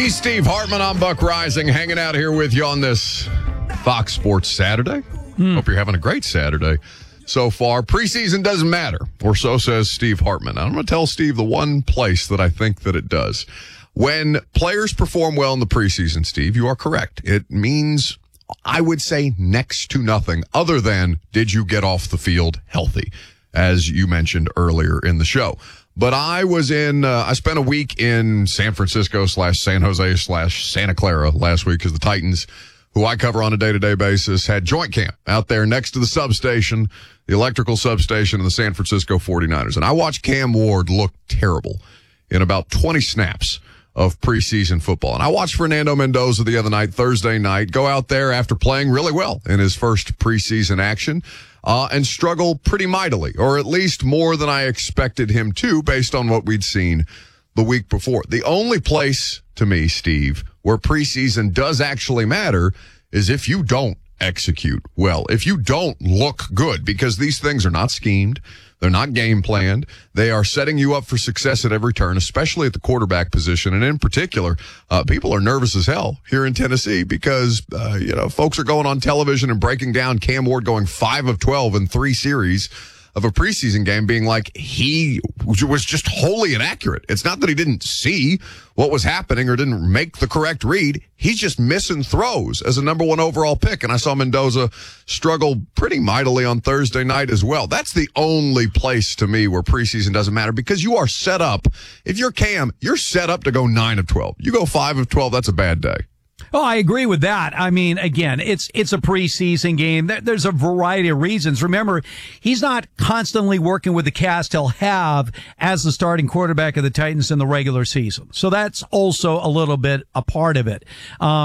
The Steve Hartman, I'm Buck Rising, hanging out here with you on this Fox Sports Saturday. Hope you're having a great Saturday so far. Preseason doesn't matter, or so says Steve Hartman. I'm going to tell Steve the one place that I think that it does. When players perform well in the preseason, Steve, you are correct. It means, I would say, next to nothing other than did you get off the field healthy, as you mentioned earlier in the show. But I spent a week in San Francisco / San Jose / Santa Clara last week because the Titans, who I cover on a day-to-day basis, had joint camp out there next to the substation, the electrical substation of the San Francisco 49ers. And I watched Cam Ward look terrible in about 20 snaps of preseason football. And I watched Fernando Mendoza the other night, Thursday night, go out there after playing really well in his first preseason action. And struggle pretty mightily, or at least more than I expected him to, based on what we'd seen the week before. The only place, to me, Steve, where preseason does actually matter is if you don't execute well, if you don't look good, because these things are not schemed. They're not game planned. They are setting you up for success at every turn, especially at the quarterback position. And in particular, people are nervous as hell here in Tennessee because, folks are going on television and breaking down Cam Ward going 5 of 12 in 3 series of a preseason game, being like he was just wholly inaccurate. It's not that he didn't see what was happening or didn't make the correct read. He's just missing throws as a number 1 overall pick. And I saw Mendoza struggle pretty mightily on Thursday night as well. That's the only place to me where preseason doesn't matter, because you are set up. If you're Cam, you're set up to go 9 of 12. You go 5 of 12, that's a bad day. Oh, I agree with that. I mean, again, it's a preseason game. There's a variety of reasons. Remember, he's not constantly working with the cast he'll have as the starting quarterback of the Titans in the regular season. So that's also a little bit a part of it.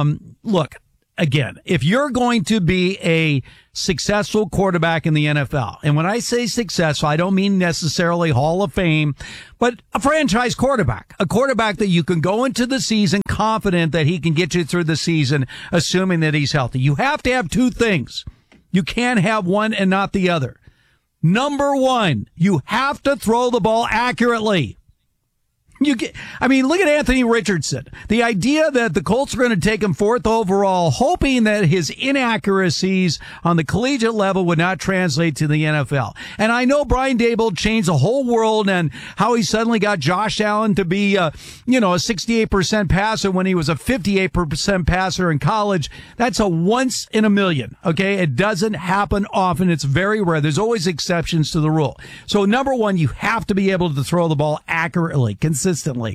Look, again, if you're going to be a successful quarterback in the NFL, and when I say successful, I don't mean necessarily Hall of Fame, but a franchise quarterback, a quarterback that you can go into the season confident that he can get you through the season, assuming that he's healthy. You have to have 2 things. You can't have one and not the other. Number 1, you have to throw the ball accurately. Look at Anthony Richardson. The idea that the Colts are going to take him 4th overall, hoping that his inaccuracies on the collegiate level would not translate to the NFL. And I know Brian Daboll changed the whole world and how he suddenly got Josh Allen to be, a 68% passer when he was a 58% passer in college. That's a once in a million. Okay. It doesn't happen often. It's very rare. There's always exceptions to the rule. So number 1, you have to be able to throw the ball accurately, consistently.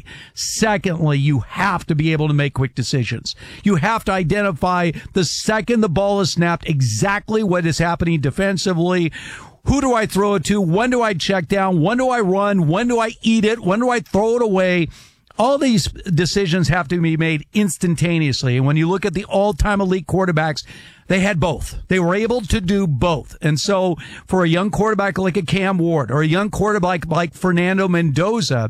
Secondly, you have to be able to make quick decisions. You have to identify the second the ball is snapped exactly what is happening defensively. Who do I throw it to? When do I check down? When do I run? When do I eat it? When do I throw it away? All these decisions have to be made instantaneously. And when you look at the all-time elite quarterbacks, they had both. They were able to do both. And so for a young quarterback like a Cam Ward or a young quarterback like Fernando Mendoza,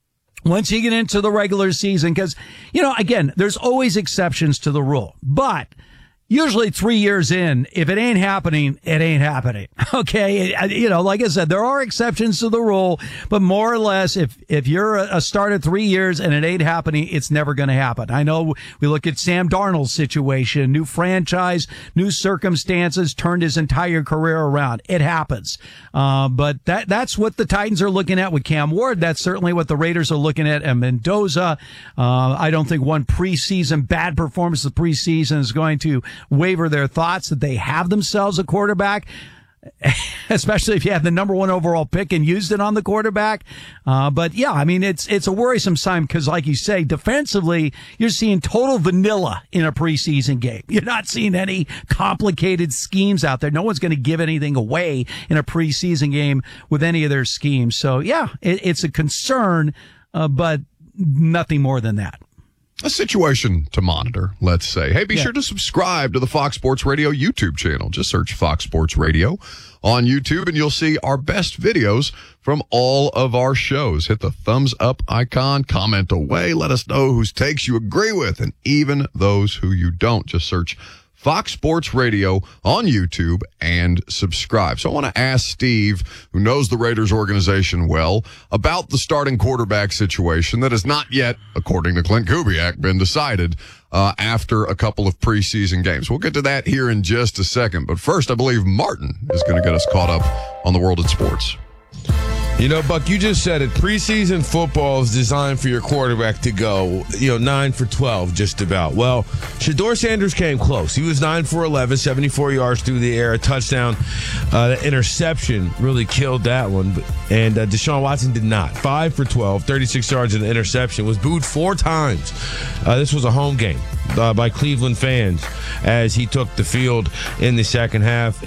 once you get into the regular season, because, again, there's always exceptions to the rule. But usually 3 years in, if it ain't happening, it ain't happening. Okay. Like I said, there are exceptions to the rule, but more or less, if you're a start at 3 years and it ain't happening, it's never going to happen. I know we look at Sam Darnold's situation, new franchise, new circumstances, turned his entire career around. It happens. But that's what the Titans are looking at with Cam Ward. That's certainly what the Raiders are looking at Mendoza. I don't think one preseason bad performance of the preseason is going to waver their thoughts that they have themselves a quarterback, especially if you have the number 1 overall pick and used it on the quarterback. But yeah, I mean, it's a worrisome sign because, like you say, defensively, you're seeing total vanilla in a preseason game. You're not seeing any complicated schemes out there. No one's going to give anything away in a preseason game with any of their schemes. So yeah, it's a concern, but nothing more than that. A situation to monitor, let's say. Hey, be sure to subscribe to the Fox Sports Radio YouTube channel. Just search Fox Sports Radio on YouTube and you'll see our best videos from all of our shows. Hit the thumbs up icon, comment away, let us know whose takes you agree with, and even those who you don't. Just search Fox Sports Radio on YouTube and subscribe. So I want to ask Steve, who knows the Raiders organization well, about the starting quarterback situation that has not yet, according to Clint Kubiak, been decided after a couple of preseason games. We'll get to that here in just a second. But first, I believe Martin is going to get us caught up on the world of sports. You know, Buck, you just said it. Preseason football is designed for your quarterback to go, 9 for 12, just about. Well, Shedeur Sanders came close. He was 9 for 11, 74 yards through the air, a touchdown. The interception really killed that one. And Deshaun Watson did not. 5 for 12, 36 yards and an interception. Was booed 4 times. This was a home game by Cleveland fans as he took the field in the second half.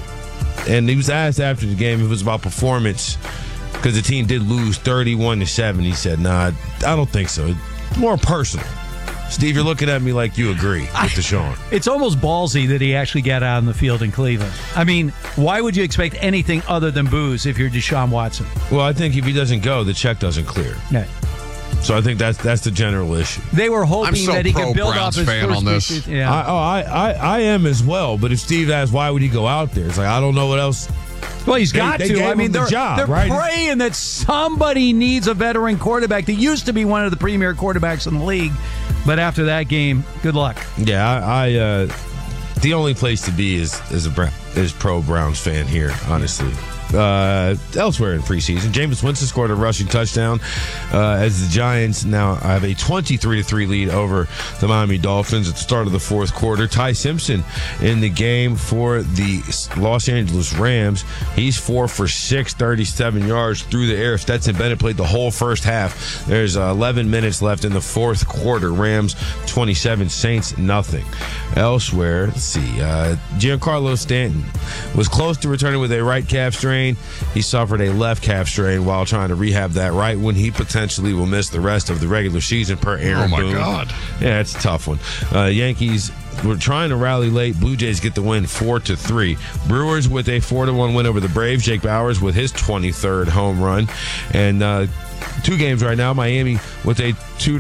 And he was asked after the game if it was about performance, because the team did lose 31-7. He said, "Nah, I don't think so. It's more personal." Steve, you're looking at me like you agree with Deshaun. It's almost ballsy that he actually got out on the field in Cleveland. I mean, why would you expect anything other than boos if you're Deshaun Watson? Well, I think if he doesn't go, the check doesn't clear. Yeah. So I think that's the general issue. They were hoping that he could build Browns up his fan first on this. preseason. Yeah. I am as well. But if Steve asks why would he go out there, it's like I don't know what else. Well, he's got They to. gave I mean, him the they're job, right? praying that somebody needs a veteran quarterback that used to be one of the premier quarterbacks in the league. But after that game, good luck. Yeah, the only place to be is pro Browns fan here, honestly. Elsewhere in preseason, Jameis Winston scored a rushing touchdown as the Giants now have a 23-3 lead over the Miami Dolphins at the start of the fourth quarter. Ty Simpson in the game for the Los Angeles Rams. He's 4 for 6, 37 yards through the air. Stetson Bennett played the whole first half. There's 11 minutes left in the fourth quarter. Rams 27, Saints nothing. Elsewhere, let's see. Giancarlo Stanton was close to returning with a right calf strain. He suffered a left calf strain while trying to rehab that right one. He potentially will miss the rest of the regular season per Aaron Boone. Oh, my God. Yeah, it's a tough one. Yankees were trying to rally late. Blue Jays get the win 4-3. Brewers with a 4-1 win over the Braves. Jake Bauers with his 23rd home run. And 2 games right now. Miami with a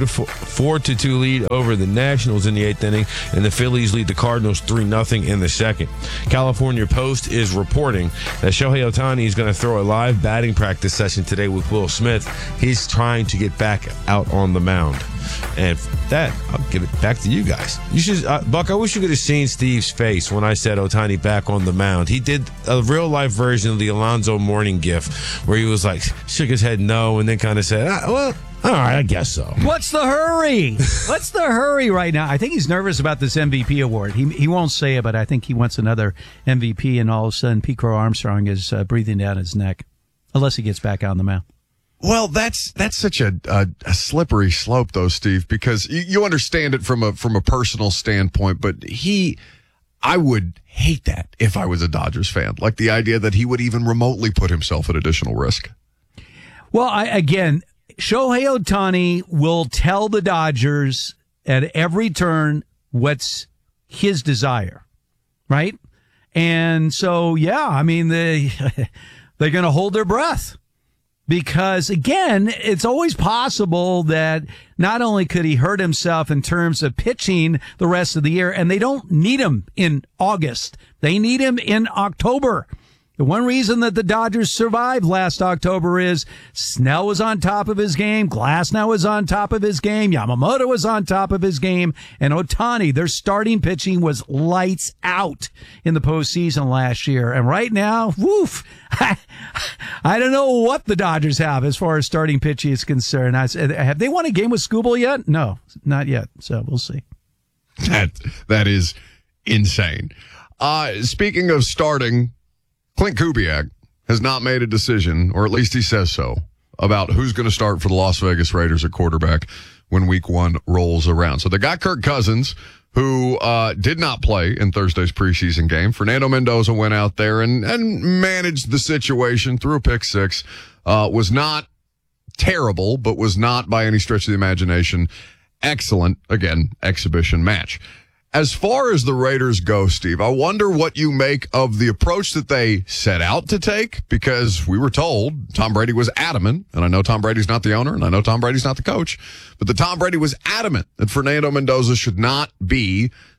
4-2 lead over the Nationals in the 8th inning, and the Phillies lead the Cardinals 3-0 in the second. California Post is reporting that Shohei Ohtani is going to throw a live batting practice session today with Will Smith. He's trying to get back out on the mound. And for that, I'll give it back to you guys. You should, Buck, I wish you could have seen Steve's face when I said Ohtani back on the mound. He did a real-life version of the Alonzo Mourning gif where he was like, shook his head no, and then kind of said, well, all right, I guess so. What's the hurry? What's the hurry right now? I think he's nervous about this MVP award. He won't say it, but I think he wants another MVP, and all of a sudden Pete Crow Armstrong is breathing down his neck, unless he gets back on the mound. Well, that's such a slippery slope, though, Steve, because you understand it from a personal standpoint, but I would hate that if I was a Dodgers fan, like the idea that he would even remotely put himself at additional risk. Well, again, Shohei Ohtani will tell the Dodgers at every turn what's his desire, right? And so, yeah, I mean, they're going to hold their breath. Because, again, it's always possible that not only could he hurt himself in terms of pitching the rest of the year, and they don't need him in August. They need him in October. The one reason that the Dodgers survived last October is Snell was on top of his game, Glasnow was on top of his game, Yamamoto was on top of his game, and Ohtani, their starting pitching was lights out in the postseason last year. And right now, woof, I don't know what the Dodgers have as far as starting pitching is concerned. Have they won a game with Skubal yet? No, not yet. So we'll see. That is insane. Speaking of starting, Clint Kubiak has not made a decision, or at least he says so, about who's going to start for the Las Vegas Raiders at quarterback when week 1 rolls around. So they got Kirk Cousins, who did not play in Thursday's preseason game. Fernando Mendoza went out there and managed the situation, threw a pick 6. Was not terrible, but was not by any stretch of the imagination excellent, again, exhibition match. As far as the Raiders go, Steve, I wonder what you make of the approach that they set out to take, because we were told Tom Brady was adamant, and I know Tom Brady's not the owner, and I know Tom Brady's not the coach, but Tom Brady was adamant that Fernando Mendoza should not be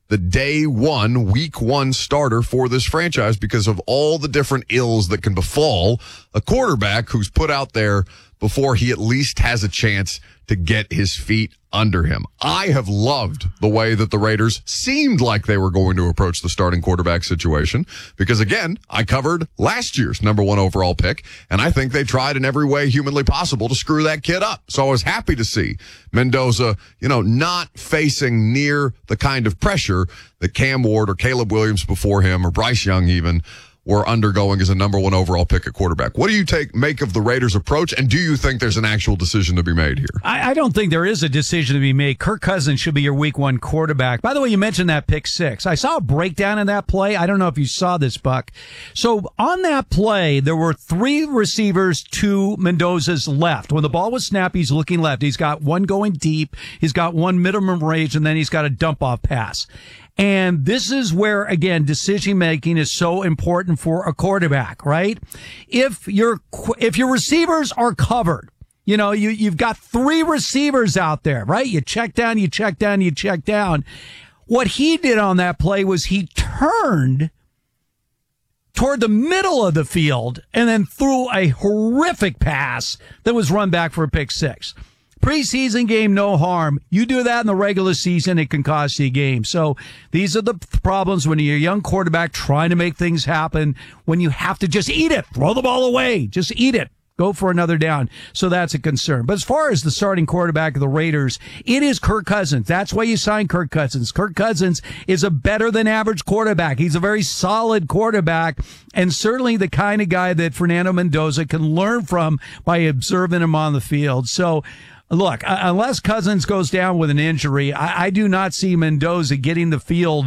the day one, week one starter for this franchise because of all the different ills that can befall a quarterback who's put out there before he at least has a chance to get his feet under him. I have loved the way that the Raiders seemed like they were going to approach the starting quarterback situation because, again, I covered last year's number 1 overall pick, and I think they tried in every way humanly possible to screw that kid up. So I was happy to see Mendoza, not facing near the kind of pressure that Cam Ward or Caleb Williams before him or Bryce Young even were undergoing as a number 1 overall pick at quarterback. What do you make of the Raiders' approach, and do you think there's an actual decision to be made here? I don't think there is a decision to be made. Kirk Cousins should be your week 1 quarterback. By the way, you mentioned that pick 6. I saw a breakdown in that play. I don't know if you saw this, Buck. So on that play, there were 3 receivers to Mendoza's left. When the ball was snapped, he's looking left. He's got one going deep. He's got one minimum range, and then he's got a dump-off pass. And this is where, again, decision making is so important for a quarterback, right? If your receivers are covered, you've got 3 receivers out there, right? You check down, you check down, you check down. What he did on that play was he turned toward the middle of the field and then threw a horrific pass that was run back for a pick 6. Preseason game, no harm. You do that in the regular season, it can cost you a game. So these are the problems when you're a young quarterback trying to make things happen, when you have to just eat it, throw the ball away, just eat it, go for another down. So that's a concern. But as far as the starting quarterback of the Raiders, it is Kirk Cousins. That's why you signed Kirk Cousins. Kirk Cousins is a better than average quarterback. He's a very solid quarterback and certainly the kind of guy that Fernando Mendoza can learn from by observing him on the field. So, look, unless Cousins goes down with an injury, I do not see Mendoza getting the field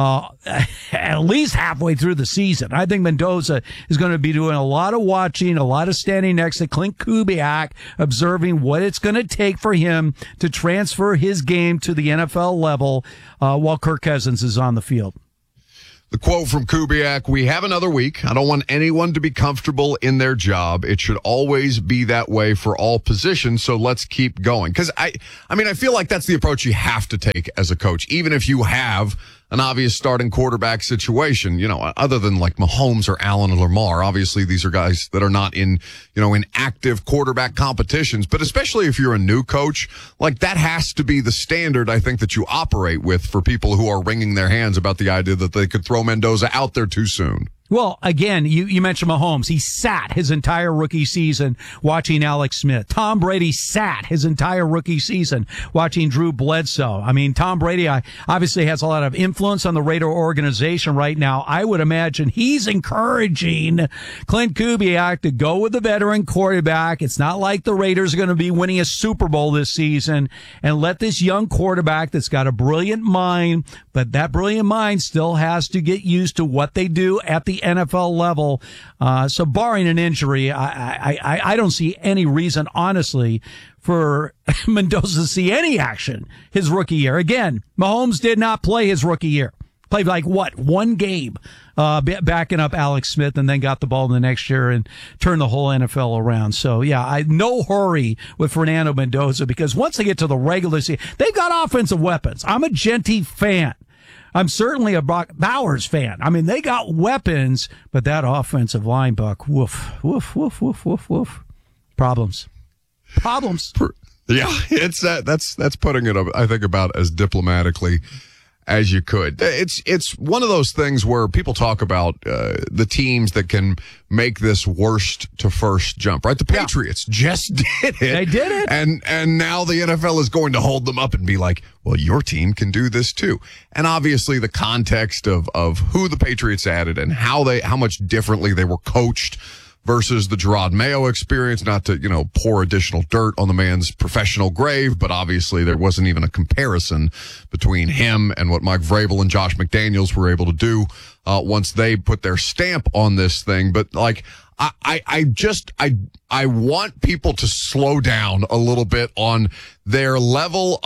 at least halfway through the season. I think Mendoza is going to be doing a lot of watching, a lot of standing next to Clint Kubiak, observing what it's going to take for him to transfer his game to the NFL level while Kirk Cousins is on the field. The quote from Kubiak, "We have another week. I don't want anyone to be comfortable in their job. It should always be that way for all positions, so let's keep going." Because, I feel like that's the approach you have to take as a coach, even if you have an obvious starting quarterback situation, other than like Mahomes or Allen or Lamar. Obviously, these are guys that are not in active quarterback competitions. But especially if you're a new coach, like that has to be the standard, I think, that you operate with for people who are wringing their hands about the idea that they could throw Mendoza out there too soon. Well, again, you mentioned Mahomes. He sat his entire rookie season watching Alex Smith. Tom Brady sat his entire rookie season watching Drew Bledsoe. Tom Brady obviously has a lot of influence on the Raider organization right now. I would imagine he's encouraging Clint Kubiak to go with the veteran quarterback. It's not like the Raiders are going to be winning a Super Bowl this season, and let this young quarterback that's got a brilliant mind, but that brilliant mind still has to get used to what they do at the NFL level. So barring an injury, I don't see any reason, honestly, for Mendoza to see any action his rookie year. Again, Mahomes did not play his rookie year. Played one game, backing up Alex Smith, and then got the ball in the next year and turned the whole NFL around. So yeah, no hurry with Fernando Mendoza, because once they get to the regular season, they've got offensive weapons. I'm a Genty fan. I'm certainly a Brock Bowers fan. They got weapons, but that offensive line, Buck, woof, woof, woof, woof, woof, woof. Problems. Yeah, it's that's putting it, I think, about as diplomatically as you could. It's one of those things where people talk about the teams that can make this worst to first jump, right? The Patriots just did it. They did it. And now the NFL is going to hold them up and be like, well, your team can do this too. And obviously the context of who the Patriots added and how much differently they were coached versus the Gerard Mayo experience, not to, pour additional dirt on the man's professional grave, but obviously there wasn't even a comparison between him and what Mike Vrabel and Josh McDaniels were able to do once they put their stamp on this thing. But like, I want people to slow down a little bit on their level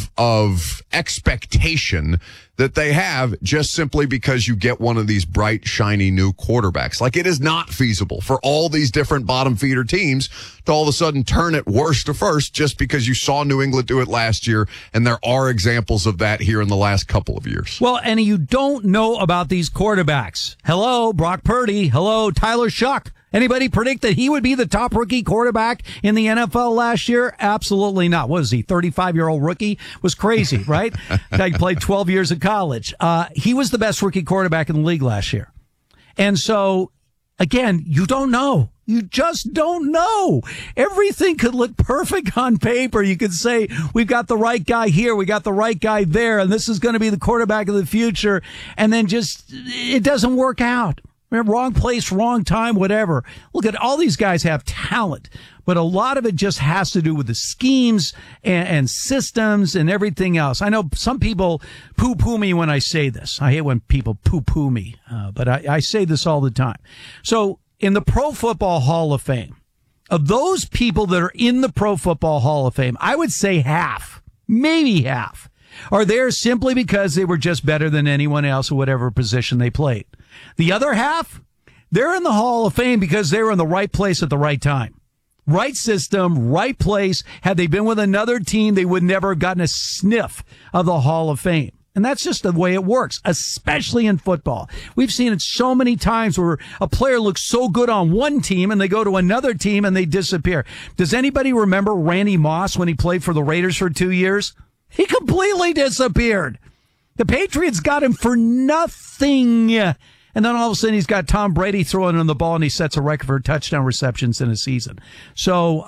of expectation that they have just simply because you get one of these bright, shiny new quarterbacks. Like, it is not feasible for all these different bottom feeder teams to all of a sudden turn it worst to first just because you saw New England do it last year. And there are examples of that here in the last couple of years. Well, and you don't know about these quarterbacks. Hello, Brock Purdy. Hello, Tyler Shuck. Anybody predict that he would be the top rookie quarterback in the NFL last year? Absolutely not. What was he, 35-year-old rookie? Was crazy, right? Guy played 12 years at college. He was the best rookie quarterback in the league last year. And so, again, you don't know. You just don't know. Everything could look perfect on paper. You could say, we've got the right guy here, we got the right guy there, and this is going to be the quarterback of the future. And then just, it doesn't work out. Wrong place, wrong time, whatever. Look at all these guys have talent, but a lot of it just has to do with the schemes and systems and everything else. I know some people poo-poo me when I say this. I hate when people poo-poo me, but I say this all the time. So in the Pro Football Hall of Fame, of those people that are in the Pro Football Hall of Fame, I would say half, maybe half, are there simply because they were just better than anyone else at whatever position they played. The other half, they're in the Hall of Fame because they were in the right place at the right time. Right system, right place. Had they been with another team, they would never have gotten a sniff of the Hall of Fame. And that's just the way it works, especially in football. We've seen it so many times where a player looks so good on one team and they go to another team and they disappear. Does anybody remember Randy Moss when he played for the Raiders for 2 years? He completely disappeared. The Patriots got him for nothing. And then all of a sudden he's got Tom Brady throwing him the ball and he sets a record for touchdown receptions in a season. So,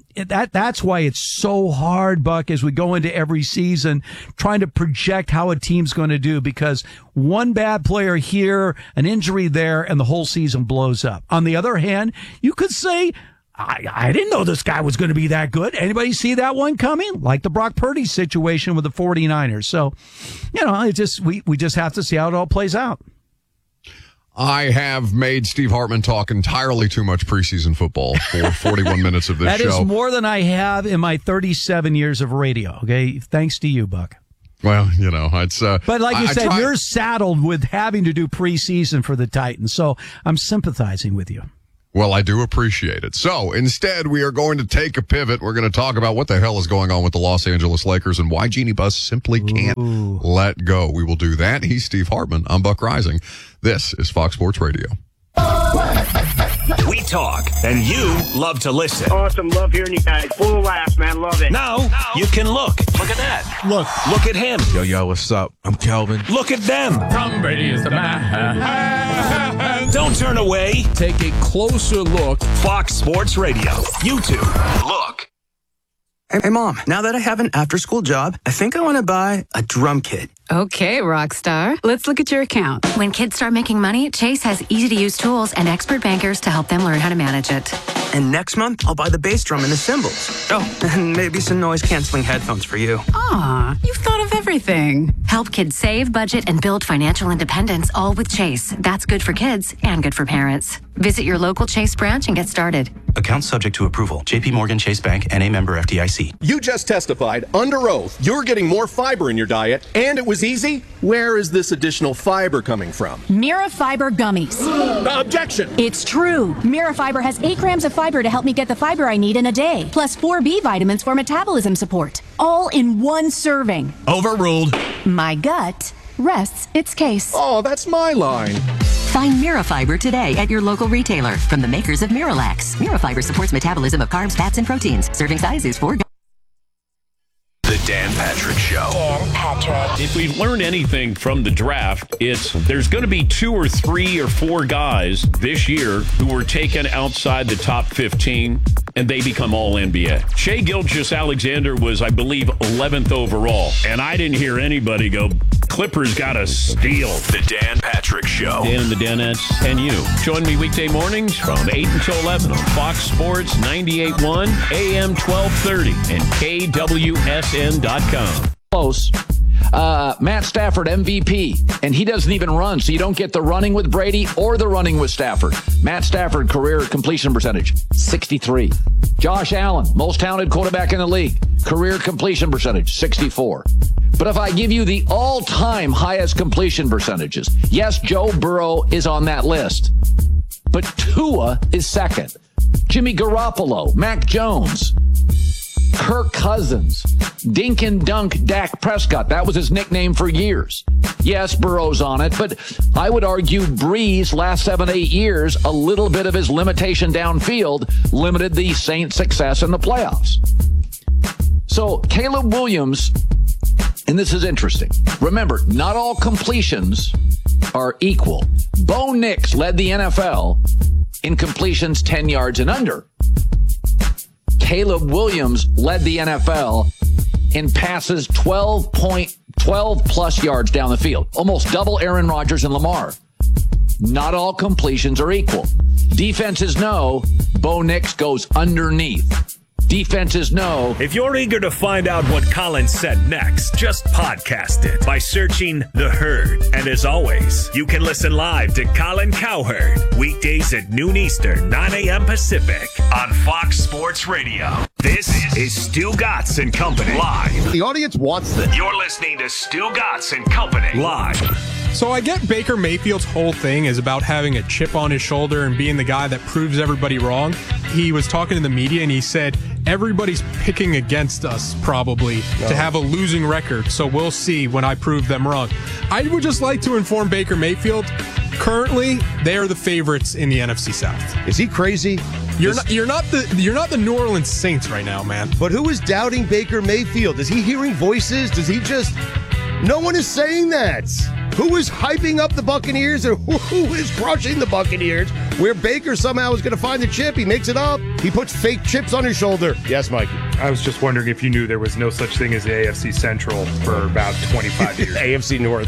that's why it's so hard, Buck, as we go into every season trying to project how a team's going to do, because one bad player here, an injury there, and the whole season blows up. On the other hand, you could say, I didn't know this guy was going to be that good. Anybody see that one coming? Like the Brock Purdy situation with the 49ers. So, it just, we just have to see how it all plays out. I have made Steve Hartman talk entirely too much preseason football for 41 minutes of this show. That is more than I have in my 37 years of radio. Okay. Thanks to you, Buck. Well, it's, but like you said, you're saddled with having to do preseason for the Titans. So I'm sympathizing with you. Well, I do appreciate it. So instead, we are going to take a pivot. We're going to talk about what the hell is going on with the Los Angeles Lakers and why Jeannie Buss simply can't let go. We will do that. He's Steve Hartman. I'm Buck Rising. This is Fox Sports Radio. We talk, and you love to listen. Awesome. Love hearing you guys. Full laughs, man. Love it. Now, you can look. Look at that. Look at him. Yo, what's up? I'm Kelvin. Look at them. Tom Brady is the man. Don't turn away. Take a closer look. Fox Sports Radio. YouTube. Look. Hey, Mom, now that I have an after-school job, I think I want to buy a drum kit. Okay, rock star. Let's look at your account. When kids start making money, Chase has easy-to-use tools and expert bankers to help them learn how to manage it. And next month, I'll buy the bass drum and the cymbals. Oh, and maybe some noise-canceling headphones for you. Aw, you've thought of everything. Help kids save, budget, and build financial independence, all with Chase. That's good for kids and good for parents. Visit your local Chase branch and get started. Account subject to approval. J.P. Morgan Chase Bank, N.A. member FDIC. You just testified under oath you're getting more fiber in your diet, and it was easy. Where is this additional fiber coming from? Mirafiber gummies. Objection! It's true. Mirafiber has 8 grams of fiber to help me get the fiber I need in a day, plus 4 B vitamins for metabolism support. All in one serving. Overruled. My gut rests its case. Oh, that's my line. Find Mirafiber today at your local retailer from the makers of Miralax. Mirafiber supports metabolism of carbs, fats, and proteins. Serving size is 4. The Dan Patrick Show. Dan Patrick. If we've learned anything from the draft, it's there's going to be 2 or 3 or 4 guys this year who were taken outside the top 15, and they become all NBA. Shai Gilgeous-Alexander was, I believe, 11th overall, and I didn't hear anybody go, Clippers got a steal. The Dan Patrick Show. Dan and the Danettes and you. Join me weekday mornings from 8 until 11 on Fox Sports 98.1, AM 1230, and KWSN.com. Close. Matt Stafford, MVP, and he doesn't even run, so you don't get the running with Brady or the running with Stafford. Matt Stafford, career completion percentage, 63. Josh Allen, most talented quarterback in the league, career completion percentage, 64. But if I give you the all-time highest completion percentages, yes, Joe Burrow is on that list, but Tua is second. Jimmy Garoppolo, Mac Jones, Kirk Cousins, Dink and Dunk Dak Prescott. That was his nickname for years. Yes, Burrow's on it, but I would argue Breeze, last 7-8 years, a little bit of his limitation downfield limited the Saints' success in the playoffs. So Caleb Williams, and this is interesting. Remember, not all completions are equal. Bo Nix led the NFL in completions 10 yards and under. Caleb Williams led the NFL in passes 12 plus yards down the field. Almost double Aaron Rodgers and Lamar. Not all completions are equal. Defenses know Bo Nix goes underneath. Defenses know. If you're eager to find out what Colin said next, just podcast it by searching The Herd. And as always, you can listen live to Colin Cowherd weekdays at noon Eastern, 9 a.m. Pacific on Fox Sports Radio. This is Stu Gatz and Company live. The audience wants this. You're listening to Stu Gatz and Company live. So I get Baker Mayfield's whole thing is about having a chip on his shoulder and being the guy that proves everybody wrong. He was talking to the media and he said, everybody's picking against us probably to have a losing record. So we'll see when I prove them wrong. I would just like to inform Baker Mayfield, currently they are the favorites in the NFC South. Is he crazy? You're not the New Orleans Saints right now, man. But who is doubting Baker Mayfield? Is he hearing voices? Does he just... No one is saying that. Who is hyping up the Buccaneers and who is crushing the Buccaneers? Where Baker somehow is going to find the chip. He makes it up. He puts fake chips on his shoulder. Yes, Mikey. I was just wondering if you knew there was no such thing as the AFC Central for about 25 years. AFC North.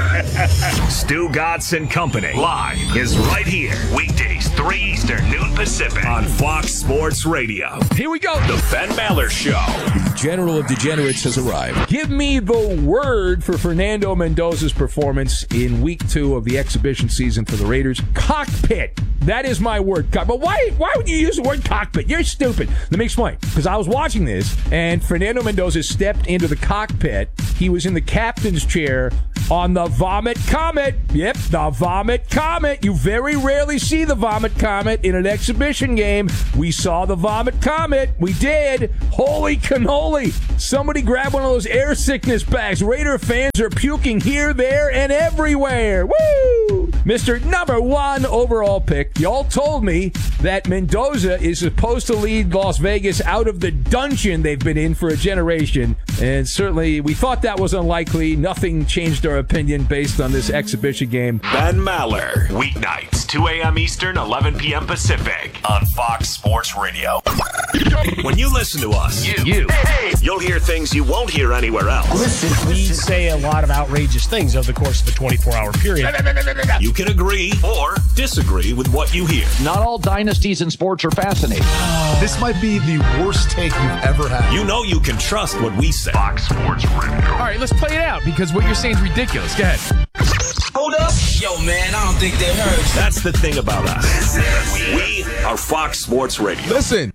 Stu Gatz and Company live is right here. Weekdays, 3 Eastern, noon Pacific on Fox Sports Radio. Here we go. The Ben Maller Show. The General of Degenerates has arrived. Give me the word for Fernando Mendoza's performance in week 2 of the exhibition season for the Raiders. Cockpit. That is my word. But why would you use the word cockpit? You're stupid. Let me explain. Because I was watching this, and Fernando Mendoza stepped into the cockpit. He was in the captain's chair on the Vomit Comet. Yep, the Vomit Comet. You very rarely see the Vomit Comet in an exhibition game. We saw the Vomit Comet. We did. Holy cannoli. Somebody grab one of those air sickness bags. Raider fans are puking here, there, and everywhere. Woo! Mr. Number 1 overall pick. Y'all told me that Mendoza is supposed to lead Las Vegas out of the dungeon they've been in for a generation. And certainly we thought that was unlikely. Nothing changed our opinion based on this exhibition game. Ben Maller, weeknights, 2 a.m. Eastern, 11 p.m. Pacific on Fox Sports Radio. When you listen to us, you'll hear things you won't hear anywhere else. Listen, we say a lot of outrageous things over the course of a 24-hour period. You can agree or disagree with what you hear. Not all dynasties in sports are fascinating. This might be the worst take you've ever had. You know you can trust what we say. Fox Sports Radio. All right, let's play it out because what you're saying is ridiculous. Go ahead. Hold up. Yo, man, I don't think they heard you. That's the thing about us. We are Fox Sports Radio. Listen.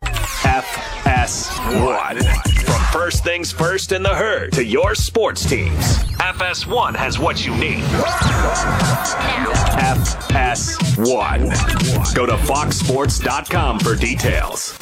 FS1. From first things first in the herd to your sports teams, FS1 has what you need. FS1. Go to foxsports.com for details.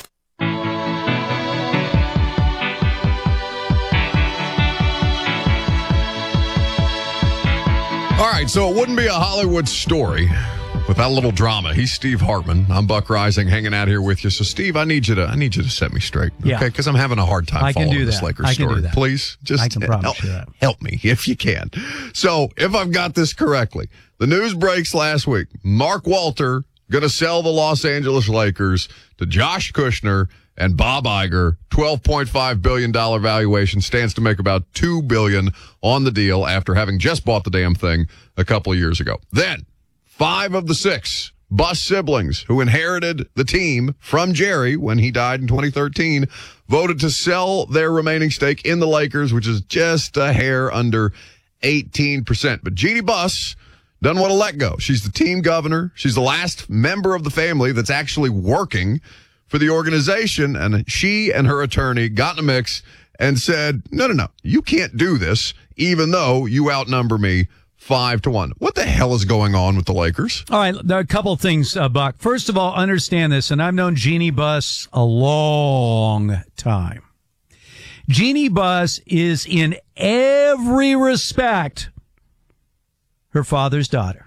All right, so it wouldn't be a Hollywood story without a little drama. He's Steve Hartman. I'm Buck Rising, hanging out here with you. So, Steve, I need you to set me straight, okay? Because I'm having a hard time following this Lakers story. Do that. Please, just I can promise you that. Help me if you can. So, if I've got this correctly, the news breaks last week. Mark Walter going to sell the Los Angeles Lakers to Josh Kushner and Bob Iger. $12.5 billion valuation, stands to make about $2 billion on the deal after having just bought the damn thing a couple of years ago. Then 5 of the 6 Buss siblings who inherited the team from Jerry when he died in 2013 voted to sell their remaining stake in the Lakers, which is just a hair under 18%. But Jeannie Buss doesn't want to let go. She's the team governor. She's the last member of the family that's actually working for the organization. And she and her attorney got in a mix and said, no, you can't do this, even though you outnumber me 5-1. What the hell is going on with the Lakers? All right, there are a couple of things, Buck. First of all, understand this, and I've known Jeannie Buss a long time. Jeannie Buss is in every respect her father's daughter.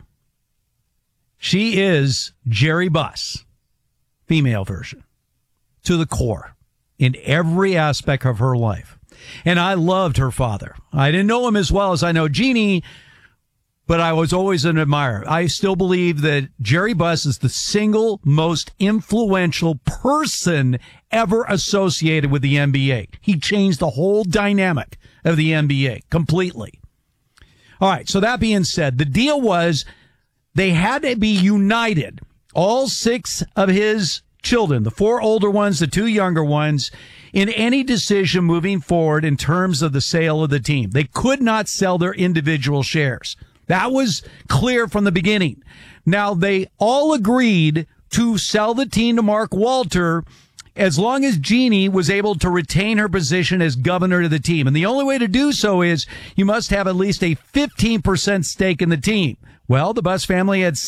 She is Jerry Buss, female version, to the core in every aspect of her life. And I loved her father. I didn't know him as well as I know Jeannie, but I was always an admirer. I still believe that Jerry Buss is the single most influential person ever associated with the NBA. He changed the whole dynamic of the NBA completely. All right, so that being said, the deal was they had to be united. All 6 of his children, the 4 older ones, the 2 younger ones, in any decision moving forward in terms of the sale of the team. They could not sell their individual shares. That was clear from the beginning. Now, they all agreed to sell the team to Mark Walter as long as Jeannie was able to retain her position as governor of the team. And the only way to do so is you must have at least a 15% stake in the team. Well, the Buss family had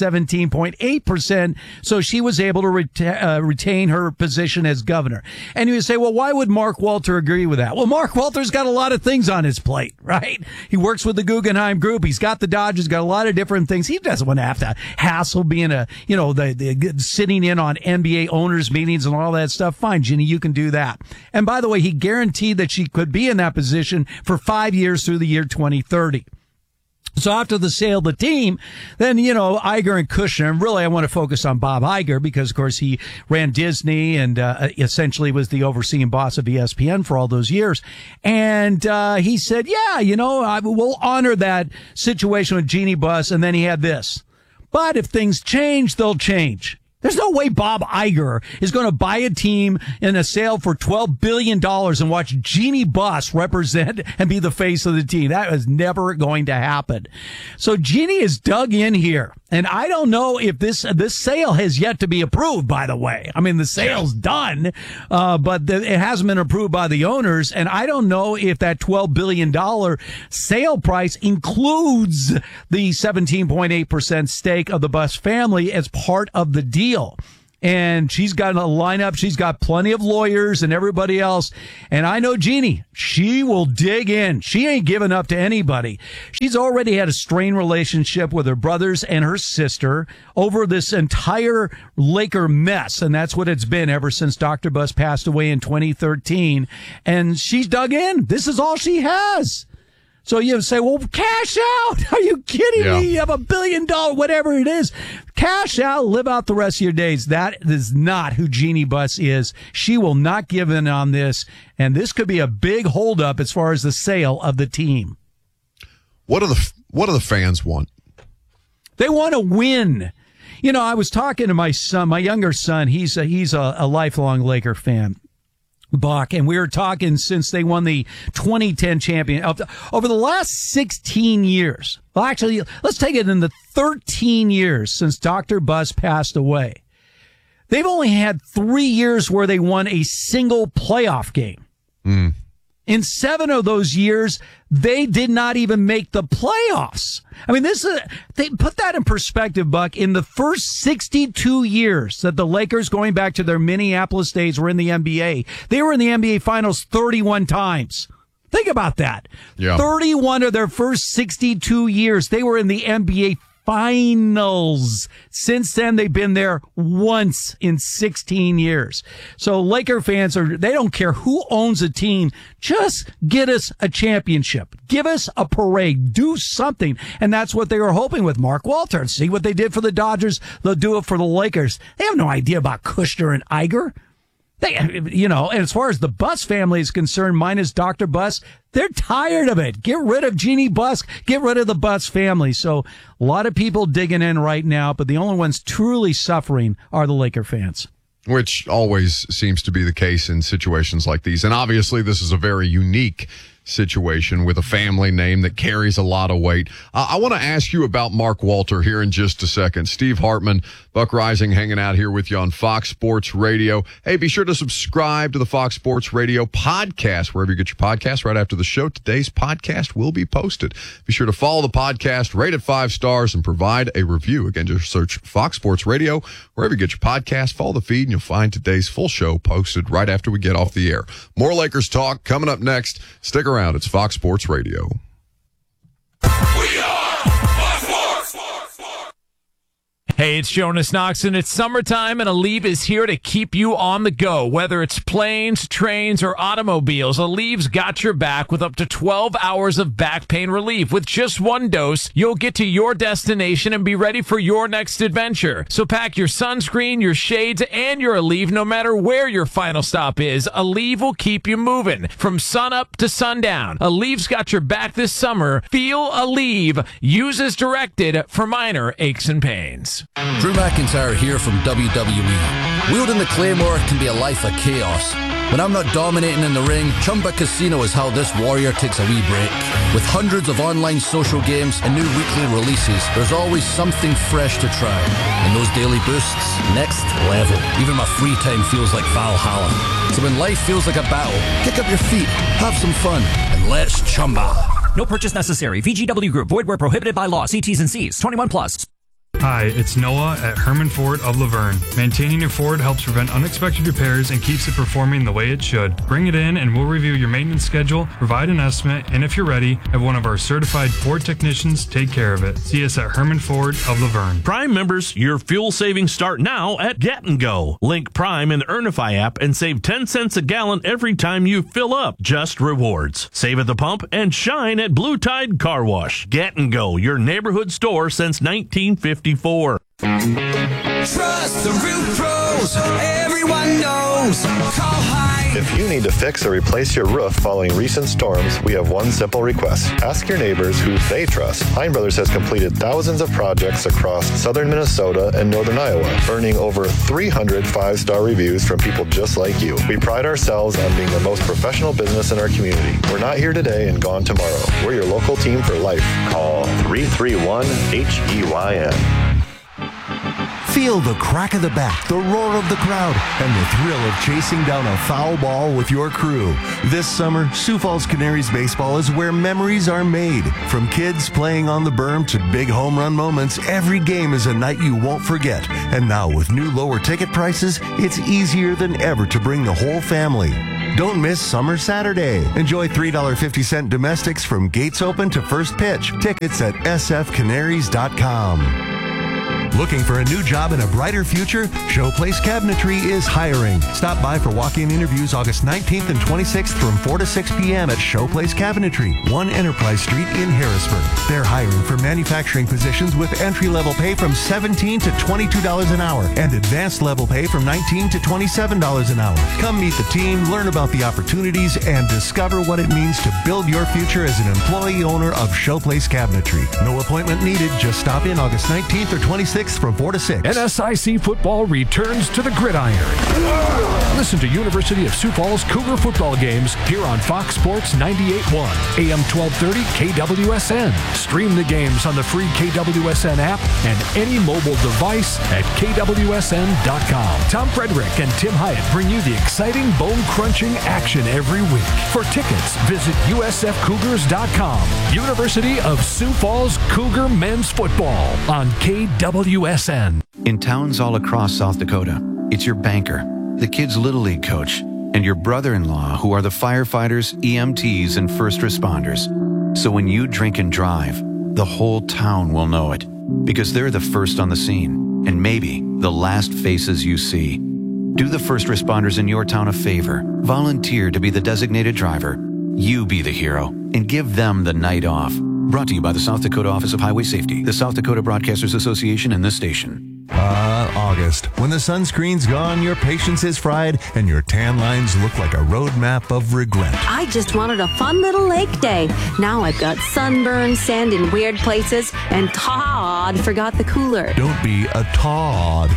17.8%, so she was able to retain her position as governor. And you would say, well, why would Mark Walter agree with that? Well, Mark Walter's got a lot of things on his plate, right? He works with the Guggenheim Group. He's got the Dodgers, got a lot of different things. He doesn't want to have to hassle being the sitting in on NBA owners meetings and all that stuff. Fine, Ginny, you can do that. And by the way, he guaranteed that she could be in that position for 5 years through the year 2030. So after the sale of the team, then, Iger and Kushner, and really I want to focus on Bob Iger because, of course, he ran Disney and essentially was the overseeing boss of ESPN for all those years. And he said, we'll honor that situation with Jeannie Buss. And then he had this. But if things change, they'll change. There's no way Bob Iger is going to buy a team in a sale for $12 billion and watch Jeannie Buss represent and be the face of the team. That is never going to happen. So Jeannie is dug in here. And I don't know if this sale has yet to be approved, by the way. I mean, the sale's done, but it hasn't been approved by the owners. And I don't know if that $12 billion sale price includes the 17.8% stake of the Buss family as part of the deal. And she's got a lineup. She's got plenty of lawyers and everybody else. And I know Jeannie, she will dig in. She ain't giving up to anybody. She's already had a strained relationship with her brothers and her sister over this entire Laker mess. And that's what it's been ever since Dr. Buss passed away in 2013. And she's dug in. This is all she has. So you say, well, cash out. Are you kidding me? You have $1 billion, whatever it is. Cash out, live out the rest of your days. That is not who Jeannie Buss is. She will not give in on this. And this could be a big holdup as far as the sale of the team. What do the fans want? They want to win. I was talking to my son, my younger son. He's a lifelong Laker fan. Buck, and we were talking since they won the 2010 champion over the last 16 years. Well, actually, let's take it in the 13 years since Dr. Buss passed away. They've only had 3 years where they won a single playoff game. In 7 of those years, they did not even make the playoffs. I mean, they put that in perspective, Buck. In the first 62 years that the Lakers, going back to their Minneapolis days, were in the NBA, they were in the NBA Finals 31 times. Think about that. Yeah. 31 of their first 62 years, they were in the NBA Finals. Since then, they've been there once in 16 years. So Laker fans they don't care who owns a team. Just get us a championship. Give us a parade. Do something. And that's what they were hoping with Mark Walter. See what they did for the Dodgers. They'll do it for the Lakers. They have no idea about Kushner and Iger. And as far as the Buss family is concerned, minus Dr. Buss, they're tired of it. Get rid of Jeannie Buss. Get rid of the Buss family. So a lot of people digging in right now, but the only ones truly suffering are the Laker fans. Which always seems to be the case in situations like these. And obviously this is a very unique situation with a family name that carries a lot of weight. I want to ask you about Mark Walter here in just a second. Steve Hartman, Buck Rising, hanging out here with you on Fox Sports Radio. Hey, be sure to subscribe to the Fox Sports Radio podcast, wherever you get your podcast. Right after the show, today's podcast will be posted. Be sure to follow the podcast, rate it 5 stars, and provide a review. Again, just search Fox Sports Radio, wherever you get your podcast. Follow the feed, and you'll find today's full show posted right after we get off the air. More Lakers talk coming up next. Stick around. It's Fox Sports Radio. Hey, it's Jonas Knox, and it's summertime, and Aleve is here to keep you on the go. Whether it's planes, trains, or automobiles, Aleve's got your back with up to 12 hours of back pain relief. With just 1 dose, you'll get to your destination and be ready for your next adventure. So pack your sunscreen, your shades, and your Aleve no matter where your final stop is. Aleve will keep you moving from sunup to sundown. Aleve's got your back this summer. Feel Aleve. Use as directed for minor aches and pains. Drew McIntyre here from WWE. Wielding the Claymore can be a life of chaos. When I'm not dominating in the ring, Chumba Casino is how this warrior takes a wee break. With hundreds of online social games and new weekly releases, there's always something fresh to try. And those daily boosts, next level. Even my free time feels like Valhalla. So when life feels like a battle, kick up your feet, have some fun, and let's Chumba. No purchase necessary. VGW Group. Void where prohibited by law. See T's and C's. 21 plus. Hi, it's Noah at Herman Ford of Laverne. Maintaining your Ford helps prevent unexpected repairs and keeps it performing the way it should. Bring it in and we'll review your maintenance schedule, provide an estimate, and if you're ready, have one of our certified Ford technicians take care of it. See us at Herman Ford of Laverne. Prime members, your fuel savings start now at Get and Go. Link Prime in the Earnify app and save 10 cents a gallon every time you fill up. Just rewards. Save at the pump and shine at Blue Tide Car Wash. Get and Go, your neighborhood store since 1954. Trust the roof pros, everyone knows. Call Hine. If you need to fix or replace your roof following recent storms, we have one simple request. Ask your neighbors who they trust. Hine Brothers has completed thousands of projects across southern Minnesota and northern Iowa, earning over 300 5-star reviews from people just like you. We pride ourselves on being the most professional business in our community. We're not here today and gone tomorrow. We're your local team for life. Call 331-HEYN. Feel the crack of the bat, the roar of the crowd, and the thrill of chasing down a foul ball with your crew. This summer, Sioux Falls Canaries baseball is where memories are made. From kids playing on the berm to big home run moments, every game is a night you won't forget. And now with new lower ticket prices, it's easier than ever to bring the whole family. Don't miss Summer Saturday. Enjoy $3.50 domestics from gates open to first pitch. Tickets at sfcanaries.com. Looking for a new job and a brighter future? Showplace Cabinetry is hiring. Stop by for walk-in interviews August 19th and 26th from 4 to 6 p.m. at Showplace Cabinetry, 1 Enterprise Street in Harrisburg. They're hiring for manufacturing positions with entry-level pay from $17 to $22 an hour and advanced level pay from $19 to $27 an hour. Come meet the team, learn about the opportunities, and discover what it means to build your future as an employee owner of Showplace Cabinetry. No appointment needed. Just stop in August 19th or 26th from 4 to 6. NSIC football returns to the gridiron. Listen to University of Sioux Falls Cougar football games here on Fox Sports 98.1, AM 1230 KWSN. Stream the games on the free KWSN app and any mobile device at KWSN.com. Tom Frederick and Tim Hyatt bring you the exciting bone-crunching action every week. For tickets, visit USFCougars.com. University of Sioux Falls Cougar men's football on KWSN. In towns all across South Dakota, it's your banker, the kids' Little League coach, and your brother-in-law who are the firefighters, EMTs, and first responders. So when you drink and drive, the whole town will know it, because they're the first on the scene, and maybe the last faces you see. Do the first responders in your town a favor. Volunteer to be the designated driver. You be the hero, and give them the night off. Brought to you by the South Dakota Office of Highway Safety, the South Dakota Broadcasters Association, and this station. August. When the sunscreen's gone, your patience is fried, and your tan lines look like a roadmap of regret. I just wanted a fun little lake day. Now I've got sunburn, sand in weird places, and Todd forgot the cooler. Don't be a Todd.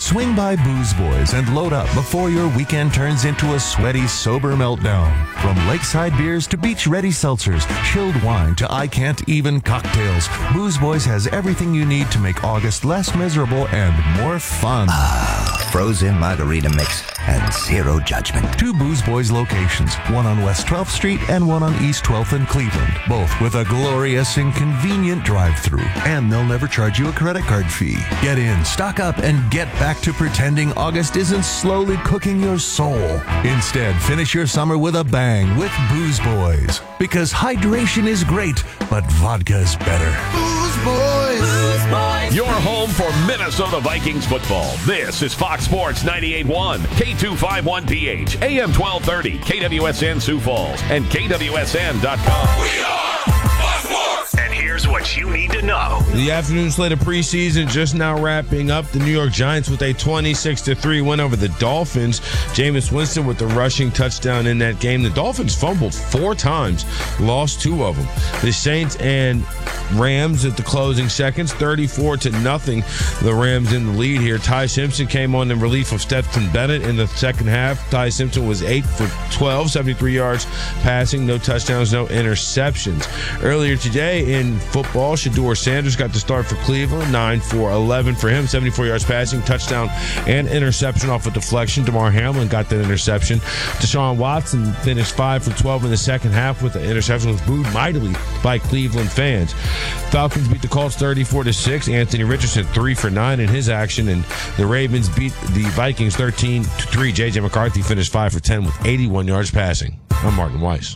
Swing by Booze Boys and load up before your weekend turns into a sweaty, sober meltdown. From lakeside beers to beach-ready seltzers, chilled wine to I can't even cocktails, Booze Boys has everything you need to make August less miserable and more fun. Frozen margarita mix and zero judgment. 2 Booze Boys locations, one on West 12th Street and one on East 12th in Cleveland, both with a glorious and convenient drive-thru. And they'll never charge you a credit card fee. Get in, stock up, and get back to pretending August isn't slowly cooking your soul. Instead, finish your summer with a bang with Booze Boys. Because hydration is great, but vodka's better. Booze Boys! Booze Boys! Your home for Minnesota Vikings football. This is Fox Sports 98.1, K251PH, AM 1230, KWSN Sioux Falls, and KWSN.com. We are Fox Sports! And here's what you need to know. The afternoon slate of preseason just now wrapping up. The New York Giants with a 26-3 win over the Dolphins. Jameis Winston with the rushing touchdown in that game. The Dolphins fumbled 4 times, lost 2 of them. The Saints and Rams at the closing seconds, 34-0. The Rams in the lead here. Ty Simpson came on in relief of Stetson Bennett in the second half. Ty Simpson was 8 for 12, 73 yards passing, no touchdowns, no interceptions. Earlier today in football, Shedeur Sanders got the start for Cleveland, 9 for 11 for him, 74 yards passing, touchdown and interception off a deflection. Damar Hamlin got that interception. Deshaun Watson finished 5 for 12 in the second half with the interception, was booed mightily by Cleveland fans. Falcons beat the Colts 34-6. Anthony Richardson 3 for 9 in his action, and the Ravens beat the Vikings 13-3. J.J. McCarthy finished 5 for 10 with 81 yards passing. I'm Martin Weiss.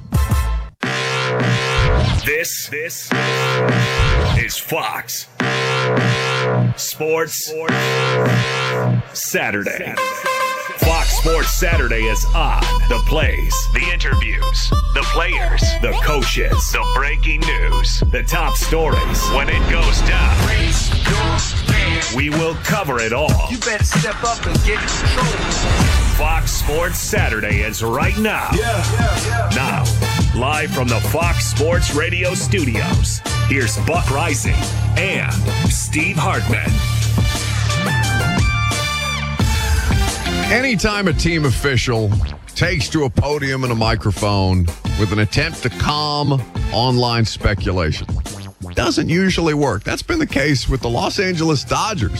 This is Fox Sports Saturday. Fox Sports Saturday is on. The plays, the interviews, the players, the coaches, the breaking news, the top stories. When it goes down, we will cover it all. You better step up and get in control. Fox Sports Saturday is right now. Now, live from the Fox Sports Radio studios, here's Buck Rising and Steve Hartman. Anytime a team official takes to a podium and a microphone with an attempt to calm online speculation, doesn't usually work. That's been the case with the Los Angeles Dodgers.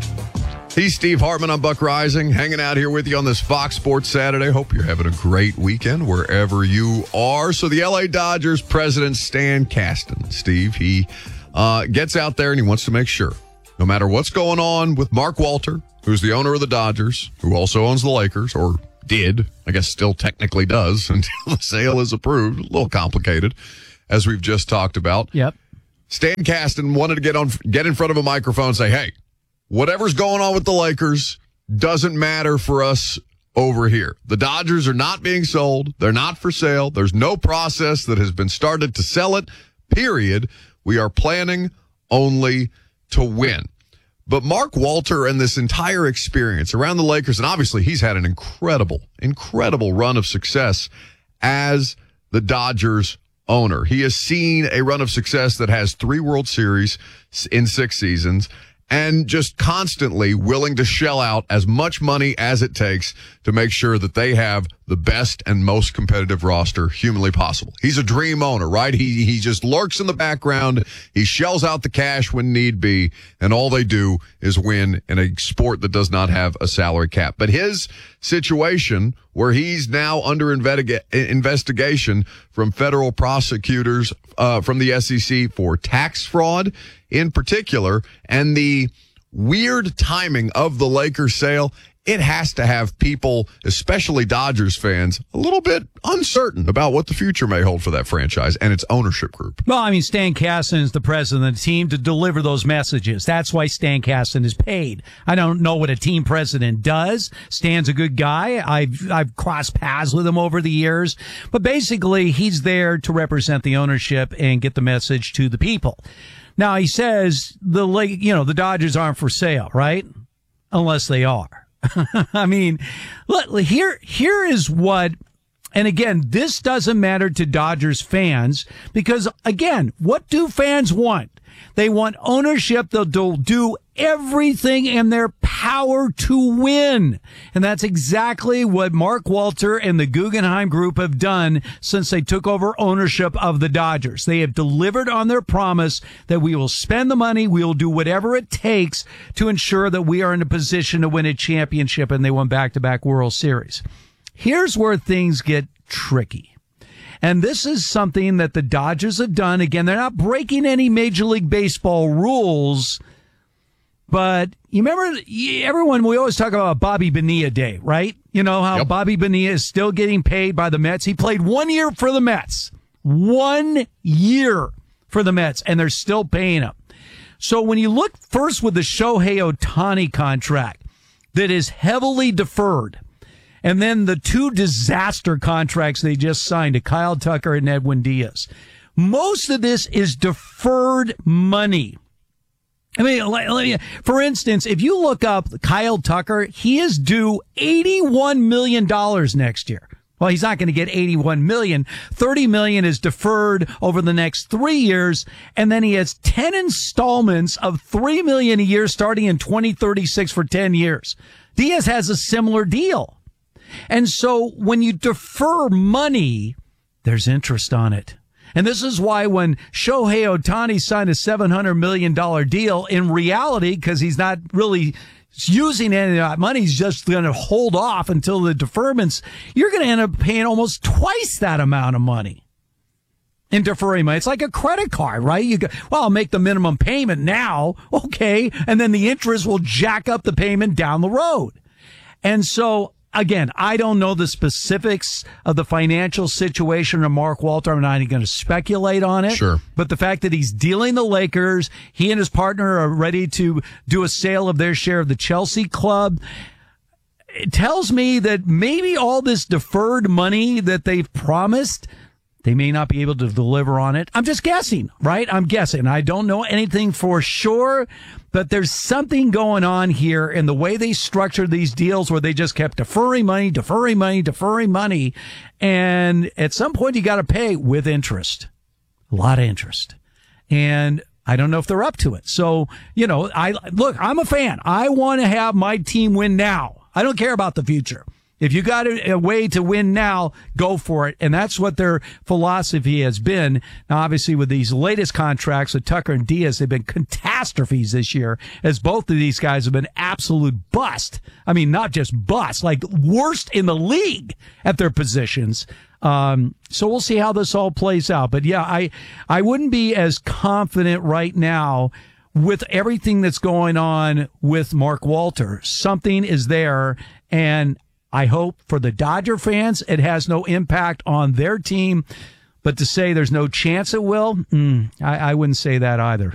He's Steve Hartman. I'm Buck Rising, hanging out here with you on this Fox Sports Saturday. Hope you're having a great weekend wherever you are. So the LA Dodgers president, Stan Kasten, Steve, he gets out there and he wants to make sure, no matter what's going on with Mark Walter, who's the owner of the Dodgers, who also owns the Lakers, or did, I guess still technically does until the sale is approved. A little complicated, as we've just talked about. Yep. Stan Kasten wanted to get in front of a microphone and say, hey, whatever's going on with the Lakers doesn't matter for us over here. The Dodgers are not being sold. They're not for sale. There's no process that has been started to sell it, period. We are planning only to win. But Mark Walter and this entire experience around the Lakers, and obviously he's had an incredible run of success as the Dodgers owner. He has seen a run of success that has 3 World Series in 6 seasons, and just constantly willing to shell out as much money as it takes to make sure that they have the best and most competitive roster humanly possible. He's a dream owner, right? He just lurks in the background. He shells out the cash when need be, and all they do is win in a sport that does not have a salary cap. But his situation, where he's now under investigation from federal prosecutors from the SEC for tax fraud in particular, and the weird timing of the Lakers sale, it has to have people, especially Dodgers fans, a little bit uncertain about what the future may hold for that franchise and its ownership group. Well, I mean, Stan Kasten is the president of the team to deliver those messages. That's why Stan Kasten is paid. I don't know what a team president does. Stan's a good guy. I've crossed paths with him over the years. But basically, he's there to represent the ownership and get the message to the people. Now, he says the Dodgers aren't for sale, right? Unless they are. I mean, look, here is what, and again, this doesn't matter to Dodgers fans because, again, what do fans want? They want ownership. They'll do everything in their power to win. And that's exactly what Mark Walter and the Guggenheim Group have done since they took over ownership of the Dodgers. They have delivered on their promise that we will spend the money, we will do whatever it takes to ensure that we are in a position to win a championship, and they won back-to-back World Series. Here's where things get tricky. And this is something that the Dodgers have done. Again, they're not breaking any Major League Baseball rules. But you remember, everyone, we always talk about Bobby Bonilla Day, right? You know how Bobby Bonilla is still getting paid by the Mets. He played 1 year for the Mets. 1 year for the Mets, and they're still paying him. So when you look first with the Shohei Ohtani contract that is heavily deferred, and then the two disaster contracts they just signed to Kyle Tucker and Edwin Diaz, most of this is deferred money. I mean, for instance, if you look up Kyle Tucker, he is due $81 million next year. Well, he's not going to get $81 million. $30 million is deferred over the next 3 years. And then he has 10 installments of $3 million a year starting in 2036 for 10 years. Diaz has a similar deal. And so when you defer money, there's interest on it. And this is why when Shohei Ohtani signed a $700 million deal, in reality, because he's not really using any of that money, he's just going to hold off until the deferments, you're going to end up paying almost twice that amount of money in deferring money. It's like a credit card, right? You go, well, I'll make the minimum payment now. Okay. And then the interest will jack up the payment down the road. And so, again, I don't know the specifics of the financial situation of Mark Walter. I'm not even going to speculate on it. Sure. But the fact that he's dealing the Lakers, he and his partner are ready to do a sale of their share of the Chelsea club, it tells me that maybe all this deferred money that they've promised, they may not be able to deliver on it. I'm just guessing, right? I'm guessing. I don't know anything for sure, but there's something going on here in the way they structured these deals where they just kept deferring money. And at some point you got to pay with interest, a lot of interest. And I don't know if they're up to it. So, you know, I'm a fan. I want to have my team win now. I don't care about the future. If you got a way to win now, go for it. And that's what their philosophy has been. Now, obviously, with these latest contracts with Tucker and Diaz, they've been catastrophes this year, as both of these guys have been absolute bust. I mean, not just bust, like worst in the league at their positions. So we'll see how this all plays out. But yeah, I wouldn't be as confident right now with everything that's going on with Mark Walter. Something is there, and I hope for the Dodger fans it has no impact on their team, but to say there's no chance it will, I wouldn't say that either.